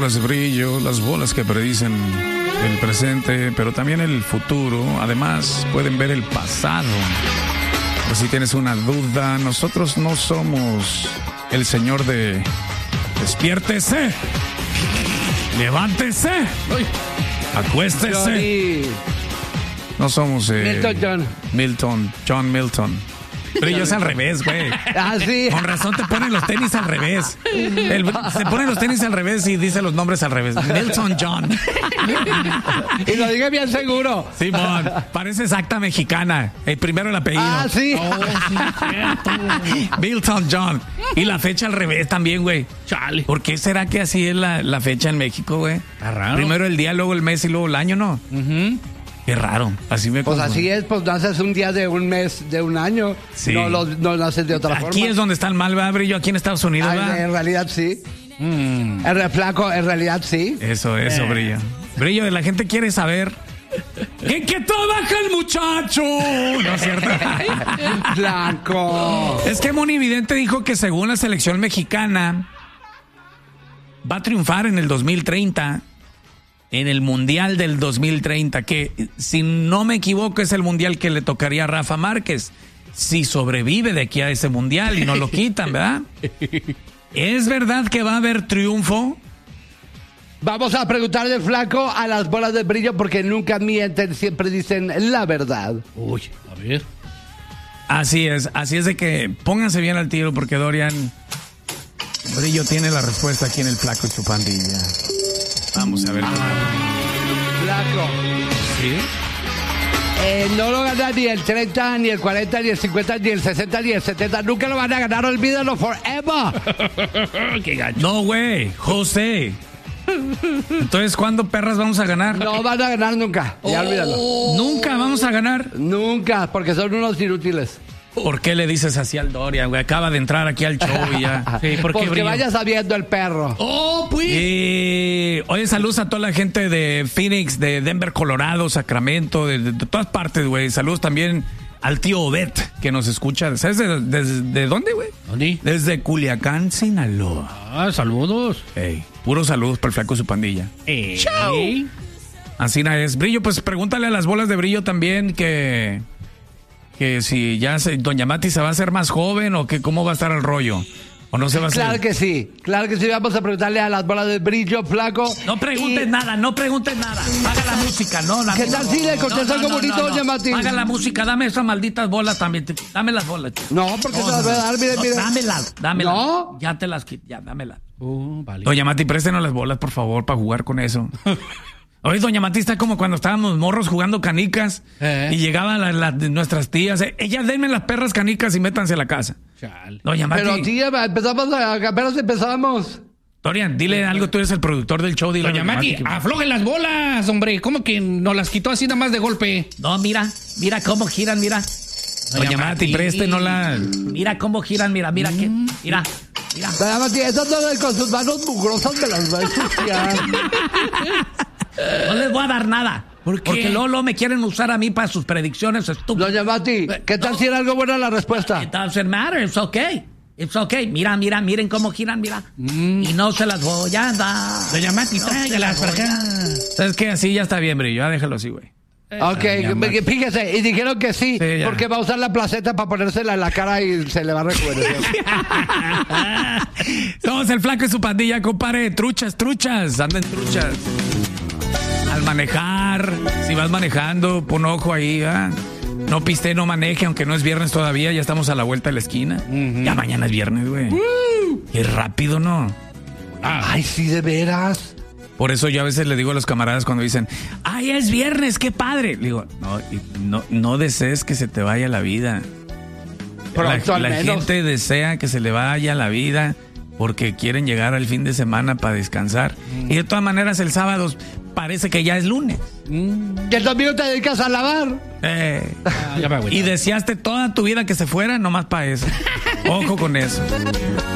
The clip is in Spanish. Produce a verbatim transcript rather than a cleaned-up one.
bolas de brillo, las bolas que predicen el presente, pero también el futuro. Además, pueden ver el pasado. Por si tienes una duda, nosotros no somos el señor de despiértese, levántese, acuéstese. Johnny. No somos eh, Milton John. Milton, John Milton. Pero yo es al revés, güey. Ah, sí. Con razón te ponen los tenis al revés. El, se ponen los tenis al revés y dice los nombres al revés. Milton John. Y lo dije bien seguro. Simón, parece exacta mexicana. El primero el apellido. Ah, sí. Oh, sí, cierto. Milton John. Y la fecha al revés también, güey. Chale. ¿Por qué será que así es la, la fecha en México, güey? Está raro. Primero el día, luego el mes y luego el año, ¿no? Uh-huh. Qué raro. Así me Pues confundo. así es, pues naces un día de un mes, de un año. Sí. No, lo- no naces de otra forma. Aquí es donde está el mal, ¿verdad, Brillo? Aquí en Estados Unidos, Ay, ¿verdad? en realidad sí. Mm. El reflaco, en realidad sí. Eso, eso, Eh. Brillo. Brillo, la gente quiere saber ¿en qué trabaja el muchacho? ¿No es cierto? Blanco. Es que Moni Vidente dijo que según la selección mexicana va a triunfar en el dos mil treinta, en el Mundial del dos mil treinta, que si no me equivoco es el Mundial que le tocaría a Rafa Márquez, si sobrevive de aquí a ese Mundial y no lo quitan, ¿verdad? ¿Es verdad que va a haber triunfo? Vamos a preguntarle, flaco, a las bolas de brillo porque nunca mienten, siempre dicen la verdad. Uy, a ver. Así es, así es de que pónganse bien al tiro porque Dorian Brillo tiene la respuesta aquí en el Flaco y su pandilla. Vamos a ver. Flaco. ¿Sí? Eh, no lo gana ni el treinta, ni el cuarenta, ni el cincuenta, ni el sesenta, ni el setenta. Nunca lo van a ganar, olvídalo forever. Qué gacho. No, güey, José. Entonces, ¿cuándo perras vamos a ganar? No van a ganar nunca. Ya olvídalo. Nunca vamos a ganar. Nunca, porque son unos inútiles. ¿Por qué le dices así al Dorian, güey? Acaba de entrar aquí al show y ya. Sí, ¿por qué, Porque Brillo? vaya sabiendo el perro. Oh, pues. Y oye, saludos a toda la gente de Phoenix, de Denver, Colorado, Sacramento, de, de- de todas partes, güey. Saludos también al tío Obed, que nos escucha. ¿Sabes de, de- de dónde, güey? ¿Dónde? Desde Culiacán, Sinaloa. Ah, saludos. Ey, puros saludos para el Flaco y su pandilla. Eh, Así na es. Brillo, pues pregúntale a las bolas de Brillo también que... Que si ya se, Doña Mati se va a hacer más joven o que cómo va a estar el rollo. O no se va a hacer... Claro que sí, claro que sí. Vamos a preguntarle a las bolas de brillo, flaco. No preguntes Y- nada, no preguntes nada. Paga la música, no. La ¿Qué tal si le contesta algo bonito, doña Mati? Paga la música, dame esas malditas bolas también. te- Dame las bolas. No, porque se las voy a dar, mire, No, mire. dámelas, dámelas. No. Ya te las quito, ya, dámelas. Uh, vale. Doña Mati, préstenos las bolas, por favor, para jugar con eso. Oye, Doña Mati está como cuando estábamos morros jugando canicas Eh. y llegaban las, las- nuestras tías. Eh, ellas denme las perras canicas y métanse a la casa. Chale. Doña Mati. Pero tía, empezamos a, apenas empezamos. Dorian, dile algo, tú eres el productor del show. Dile a Doña Mati, que- afloje las bolas, hombre. ¿Cómo que nos las quitó así nada más de golpe? No, mira, mira cómo giran, mira. Doña, Doña Mati, Mati. préstenosla. Mira cómo giran, mira, mira que, mira, mira. Doña Mati, esas no, con sus manos mugrosas me las va a ensuciar. No les voy a dar nada. ¿Por qué? Porque luego, luego me quieren usar a mí para sus predicciones estúpidas. Doña Mati, ¿qué tal si era algo bueno la respuesta? It doesn't matter, it's okay. It's okay. Mira, mira, miren cómo giran, mira. Y no se las voy a dar. Doña Mati, No tráigalas se las para voy a acá. dar. ¿Sabes qué? Así ya está bien, Brillo. Ya déjalo así, güey. Ok, me- fíjese, y dijeron que sí, Sí, ya. porque va a usar la placenta para ponérsela en la cara y se le va a reconocer. Somos el Flaco y su pandilla, compadre. Truchas, truchas. Anden truchas. Al manejar, si vas manejando, pon ojo ahí, ¿ah? No piste, no maneje, aunque no es viernes todavía, ya estamos a la vuelta de la esquina. Ya mañana es viernes, güey. Qué rápido, ¿no? Ay, sí, de veras. Por eso yo a veces le digo a los camaradas cuando dicen, ¡ay, es viernes, qué padre! Le digo, no, y no, no desees que se te vaya la vida. Pronto, la al la menos. gente desea que se le vaya la vida porque quieren llegar al fin de semana para descansar. Y de todas maneras el sábado parece que ya es lunes. Y el domingo te dedicas a lavar. Eh, Ah, ya me agüité. y deseaste toda tu vida que se fuera nomás para eso. Ojo con eso.